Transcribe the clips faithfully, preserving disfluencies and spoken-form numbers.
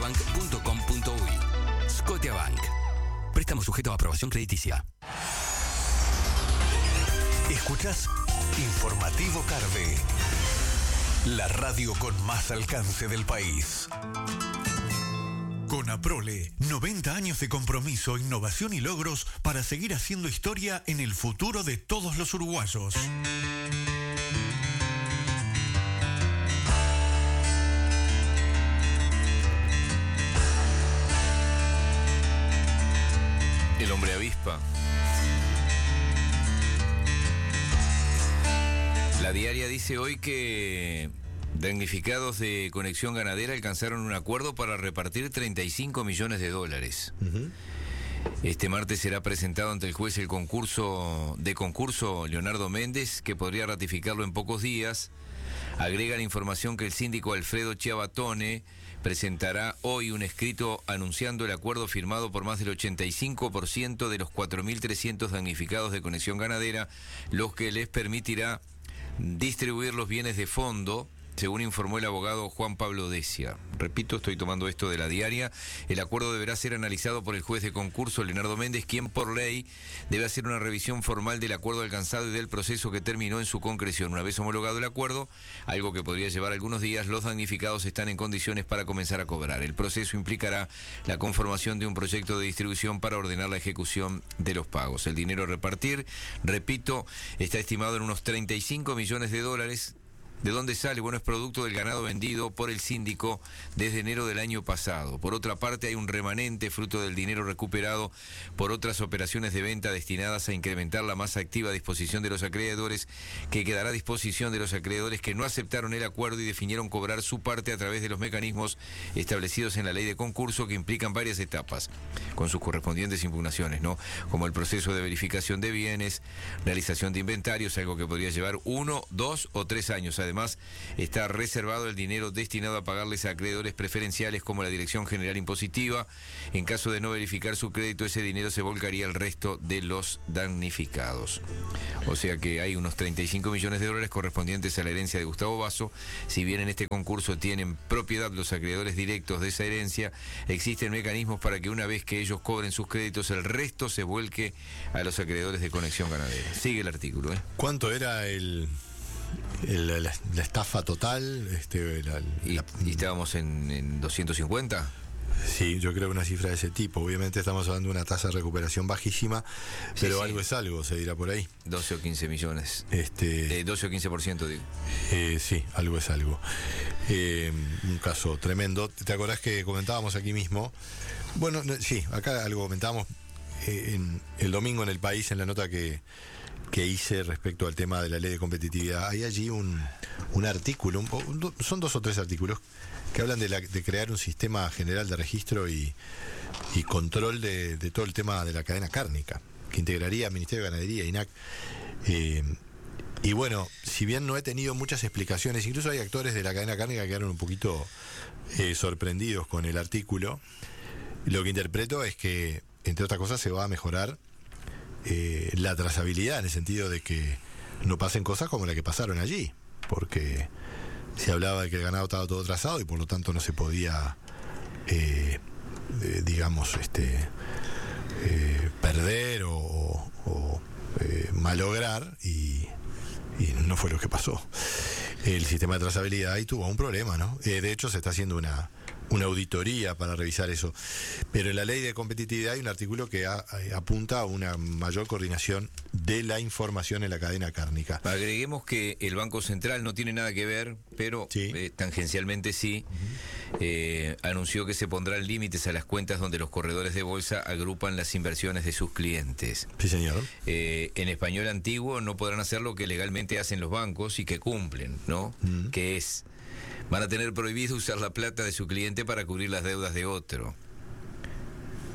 scotiabank punto com punto uy. Scotiabank. Préstamo sujeto a aprobación crediticia. Escuchás Informativo Carve, la radio con más alcance del país. Con Aprole, noventa años de compromiso, innovación y logros para seguir haciendo historia en el futuro de todos los uruguayos. El hombre avispa. La Diaria dice hoy que damnificados de Conexión Ganadera alcanzaron un acuerdo para repartir treinta y cinco millones de dólares. Uh-huh. Este martes será presentado ante el juez el concurso de concurso Leonardo Méndez, que podría ratificarlo en pocos días. Agrega la información que el síndico Alfredo Chiabatone presentará hoy un escrito anunciando el acuerdo firmado por más del ochenta y cinco por ciento de los cuatro mil trescientos damnificados de Conexión Ganadera, los que les permitirá distribuir los bienes de fondo, según informó el abogado Juan Pablo Decia. Repito, estoy tomando esto de la Diaria. El acuerdo deberá ser analizado por el juez de concurso Leonardo Méndez, quien por ley debe hacer una revisión formal del acuerdo alcanzado y del proceso que terminó en su concreción. Una vez homologado el acuerdo, algo que podría llevar algunos días, los damnificados están en condiciones para comenzar a cobrar. El proceso implicará la conformación de un proyecto de distribución para ordenar la ejecución de los pagos. El dinero a repartir, repito, está estimado en unos treinta y cinco millones de dólares. ¿De dónde sale? Bueno, es producto del ganado vendido por el síndico desde enero del año pasado. Por otra parte, hay un remanente fruto del dinero recuperado por otras operaciones de venta destinadas a incrementar la masa activa a disposición de los acreedores, que quedará a disposición de los acreedores que no aceptaron el acuerdo y definieron cobrar su parte a través de los mecanismos establecidos en la ley de concurso, que implican varias etapas, con sus correspondientes impugnaciones, ¿no? Como el proceso de verificación de bienes, realización de inventarios, algo que podría llevar uno, dos o tres años. Además, Además, está reservado el dinero destinado a pagarles a acreedores preferenciales como la Dirección General Impositiva. En caso de no verificar su crédito, ese dinero se volcaría al resto de los damnificados. O sea que hay unos treinta y cinco millones de dólares correspondientes a la herencia de Gustavo Basso. Si bien en este concurso tienen propiedad los acreedores directos de esa herencia, existen mecanismos para que una vez que ellos cobren sus créditos, el resto se vuelque a los acreedores de Conexión Ganadera. Sigue el artículo, ¿eh? ¿Cuánto era el... El, la, la estafa total? Este, la, y, la... y estábamos en, en doscientos cincuenta. Sí, yo creo que una cifra de ese tipo. Obviamente estamos hablando de una tasa de recuperación bajísima, pero sí, sí. Algo es algo, se dirá por ahí. doce o quince millones. Este, eh, doce o quince por ciento, digo. Eh, sí, algo es algo. Eh, un caso tremendo. ¿Te acordás que comentábamos aquí mismo? Bueno, no, sí, acá algo comentábamos eh, en, el domingo en El País, en la nota que que hice respecto al tema de la ley de competitividad. Hay allí un, un artículo, un, son dos o tres artículos que hablan de, la, de crear un sistema general de registro y, y control de, de todo el tema de la cadena cárnica, que integraría Ministerio de Ganadería, I N A C. Eh, y bueno, si bien no he tenido muchas explicaciones, incluso hay actores de la cadena cárnica que quedaron un poquito eh, sorprendidos con el artículo, lo que interpreto es que, entre otras cosas, se va a mejorar Eh, la trazabilidad, en el sentido de que no pasen cosas como la que pasaron allí, porque se hablaba de que el ganado estaba todo trazado y por lo tanto no se podía eh, eh, digamos este eh, perder o, o eh, malograr, y, y no fue lo que pasó. El sistema de trazabilidad ahí tuvo un problema, ¿no? Eh, de hecho se está haciendo una una auditoría para revisar eso. Pero en la ley de competitividad hay un artículo que a, a, apunta a una mayor coordinación de la información en la cadena cárnica. Agreguemos que el Banco Central no tiene nada que ver, pero sí. eh, tangencialmente sí, uh-huh. eh, anunció que se pondrán límites a las cuentas donde los corredores de bolsa agrupan las inversiones de sus clientes. Sí, señor. Eh, en español antiguo no podrán hacer lo que legalmente hacen los bancos y que cumplen, ¿no? Uh-huh. Que es... Van a tener prohibido usar la plata de su cliente para cubrir las deudas de otro.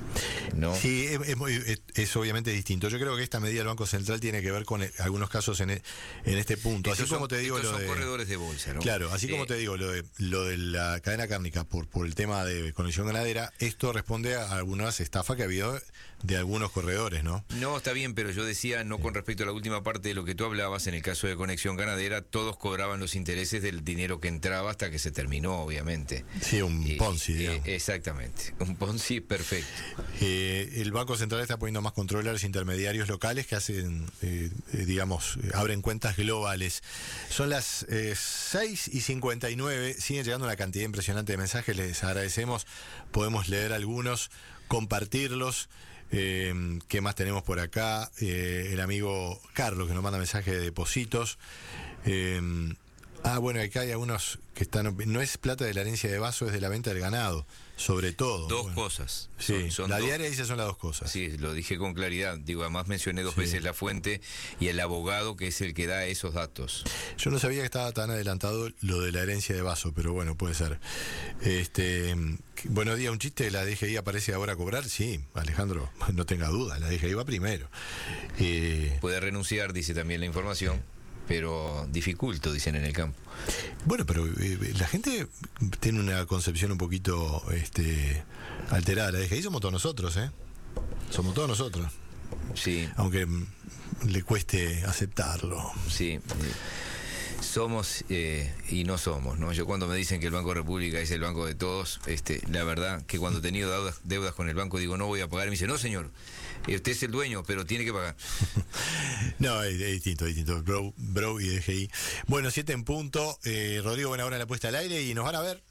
¿no? Sí, es, es, muy- es- es obviamente distinto. Yo creo que esta medida del Banco Central tiene que ver con eh, algunos casos en, e- en este punto. Así Estos como son- te digo estos lo son de... corredores de bolsa, ¿no? Claro, así como Eh, te digo, lo de, lo de la cadena cárnica por, por el tema de conexión ganadera, esto responde a algunas estafas que ha habido de algunos corredores, ¿no? No, está bien, pero yo decía, no con respecto a la última parte de lo que tú hablabas, en el caso de Conexión Ganadera, todos cobraban los intereses del dinero que entraba hasta que se terminó, obviamente. Sí, un Y- Ponzi, eh, digamos. exactamente, un Ponzi perfecto. Eh, el Banco Central está poniendo más control a los intermediarios locales que hacen, eh, eh, digamos, eh, abren cuentas globales. Son las eh, seis y cincuenta y nueve, siguen llegando una cantidad impresionante de mensajes, les agradecemos, podemos leer algunos, compartirlos. Eh, ¿Qué más tenemos por acá? Eh, el amigo Carlos que nos manda mensajes de depósitos. Eh, ah, bueno, acá hay algunos que están... No es plata de la herencia de Vaso, es de la venta del ganado, sobre todo. Dos Bueno. cosas. Sí, Son- son la dos- diaria dice son las dos cosas. Sí, lo dije con claridad. Digo, además mencioné dos Sí. veces la fuente y el abogado que es el que da esos datos. Yo no sabía que estaba tan adelantado lo de la herencia de Vaso, pero bueno, puede ser. Este, buenos días, un chiste, la D G I aparece ahora a cobrar. Sí, Alejandro, no tenga duda, la D G I va primero. Eh, Puede renunciar, dice también la información, pero dificulto, dicen en el campo. bueno, pero eh, la gente tiene una concepción un poquito este, alterada. La D G I somos todos nosotros, ¿eh? Somos todos nosotros, Sí, aunque mm, le cueste aceptarlo. sí. eh, Somos eh, y no somos, ¿no? Yo cuando me dicen que el Banco República es el banco de todos, este, la verdad que cuando he tenido deudas, deudas con el banco digo no voy a pagar y me dice no señor, eh, usted es el dueño pero tiene que pagar. No, es, es distinto, es distinto. Bro, bro y D G I. Bueno, siete en punto. Eh, Rodrigo, buena hora en la puesta al aire y nos van a ver.